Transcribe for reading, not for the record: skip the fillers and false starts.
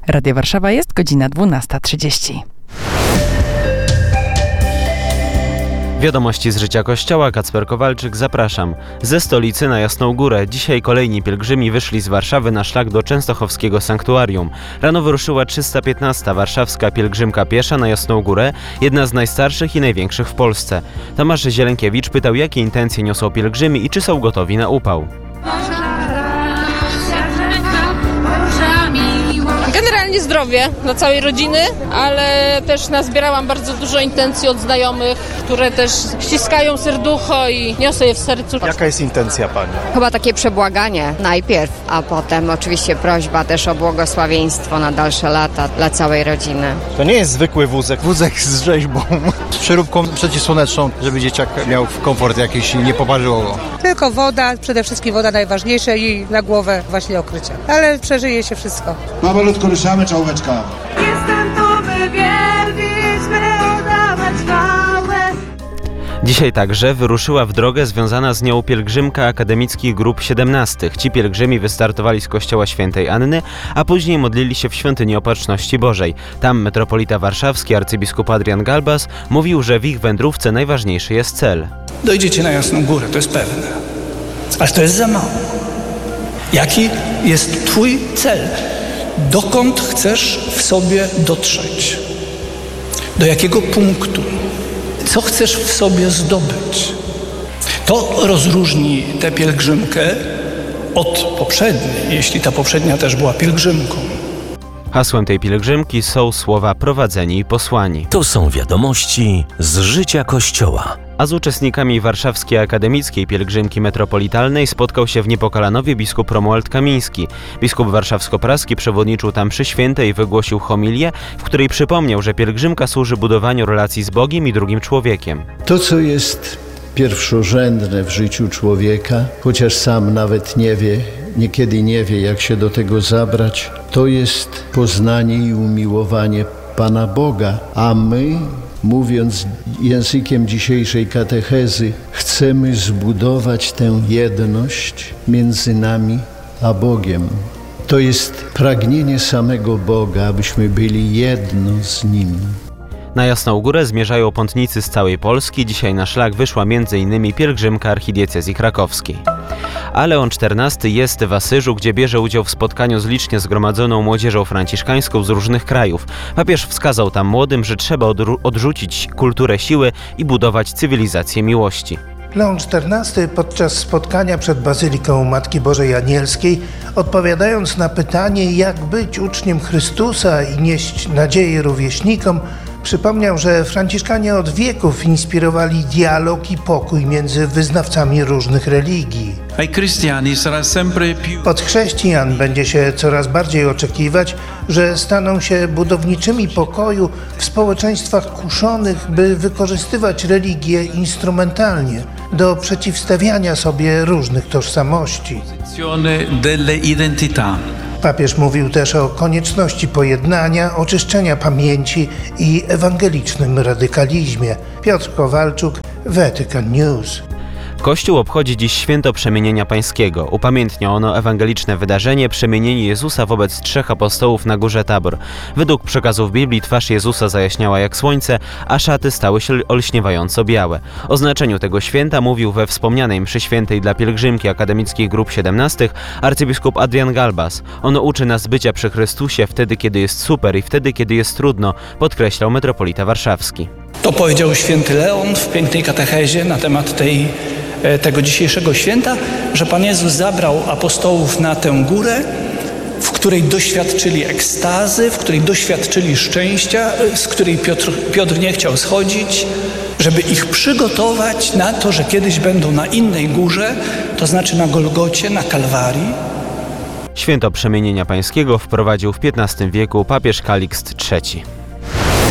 Radio Warszawa, jest godzina 12:30. Wiadomości z życia Kościoła, Kacper Kowalczyk, zapraszam. Ze stolicy na Jasną Górę. Dzisiaj kolejni pielgrzymi wyszli z Warszawy na szlak do częstochowskiego sanktuarium. Rano wyruszyła 315. warszawska pielgrzymka piesza na Jasną Górę, jedna z najstarszych i największych w Polsce. Tomasz Zielękiewicz pytał, jakie intencje niosą pielgrzymi i czy są gotowi na upał. Generalnie zdrowie dla całej rodziny, ale też nazbierałam bardzo dużo intencji od znajomych, które też ściskają serducho i niosą je w sercu. Jaka jest intencja Pani? Chyba takie przebłaganie najpierw, a potem oczywiście prośba też o błogosławieństwo na dalsze lata dla całej rodziny. To nie jest zwykły wózek. Wózek z rzeźbą, z przeróbką przeciwsłoneczną, żeby dzieciak miał komfort jakiś i nie poparzyło go. Tylko woda, przede wszystkim woda najważniejsza i na głowę właśnie okrycia. Ale przeżyje się wszystko. Powolutku ruszamy, czołóweczka. Jestem tu, by wielbić, by oddawać chwałę. Dzisiaj także wyruszyła w drogę związana z nią pielgrzymka akademickich grup 17. Ci pielgrzymi wystartowali z kościoła Świętej Anny, a później modlili się w świątyni Opatrzności Bożej. Tam metropolita warszawski, arcybiskup Adrian Galbas, mówił, że w ich wędrówce najważniejszy jest cel. Dojdziecie na Jasną Górę, to jest pewne. Ale to jest za mało. Jaki jest Twój cel? Dokąd chcesz w sobie dotrzeć? Do jakiego punktu? Co chcesz w sobie zdobyć? To rozróżni tę pielgrzymkę od poprzedniej, jeśli ta poprzednia też była pielgrzymką. Hasłem tej pielgrzymki są słowa prowadzeni i posłani. To są wiadomości z życia Kościoła. A z uczestnikami warszawskiej akademickiej pielgrzymki metropolitalnej spotkał się w Niepokalanowie biskup Romuald Kamiński. Biskup warszawsko-praski przewodniczył tam mszy świętej i wygłosił homilię, w której przypomniał, że pielgrzymka służy budowaniu relacji z Bogiem i drugim człowiekiem. To, co jest pierwszorzędne w życiu człowieka, chociaż sam nawet niekiedy nie wie, jak się do tego zabrać, to jest poznanie i umiłowanie Pana Boga, a my, mówiąc językiem dzisiejszej katechezy, chcemy zbudować tę jedność między nami a Bogiem. To jest pragnienie samego Boga, abyśmy byli jedno z Nim. Na Jasną Górę zmierzają pątnicy z całej Polski. Dzisiaj na szlak wyszła m.in. pielgrzymka archidiecezji krakowskiej. A Leon XIV jest w Asyżu, gdzie bierze udział w spotkaniu z licznie zgromadzoną młodzieżą franciszkańską z różnych krajów. Papież wskazał tam młodym, że trzeba odrzucić kulturę siły i budować cywilizację miłości. Leon XIV podczas spotkania przed Bazyliką Matki Bożej Anielskiej, odpowiadając na pytanie, jak być uczniem Chrystusa i nieść nadzieję rówieśnikom, przypomniał, że franciszkanie od wieków inspirowali dialog i pokój między wyznawcami różnych religii. Od chrześcijan będzie się coraz bardziej oczekiwać, że staną się budowniczymi pokoju w społeczeństwach kuszonych, by wykorzystywać religię instrumentalnie do przeciwstawiania sobie różnych tożsamości. Papież mówił też o konieczności pojednania, oczyszczenia pamięci i ewangelicznym radykalizmie. Piotr Kowalczuk, Vatican News. Kościół obchodzi dziś święto Przemienienia Pańskiego. Upamiętnia ono ewangeliczne wydarzenie przemienienie Jezusa wobec 3 apostołów na górze Tabor. Według przekazów Biblii twarz Jezusa zajaśniała jak słońce, a szaty stały się olśniewająco białe. O znaczeniu tego święta mówił we wspomnianej mszy świętej dla pielgrzymki akademickich grup 17 arcybiskup Adrian Galbas. Ono uczy nas bycia przy Chrystusie wtedy, kiedy jest super i wtedy, kiedy jest trudno, podkreślał metropolita warszawski. To powiedział święty Leon w pięknej katechezie na temat tego dzisiejszego święta, że Pan Jezus zabrał apostołów na tę górę, w której doświadczyli ekstazy, w której doświadczyli szczęścia, z której Piotr nie chciał schodzić, żeby ich przygotować na to, że kiedyś będą na innej górze, to znaczy na Golgocie, na Kalwarii. Święto Przemienienia Pańskiego wprowadził w XV wieku papież Kalikst III.